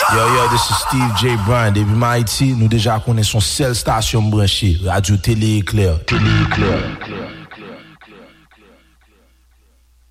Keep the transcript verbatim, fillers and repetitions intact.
Yo, yo, this is Steve J. Bryan. Depuis Haïti, nous déjà connaissons seule station branchée, Radio Télé Éclair. Télé Éclair.